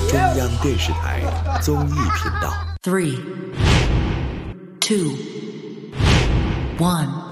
中央电视台综艺频道。 3, 2, 1。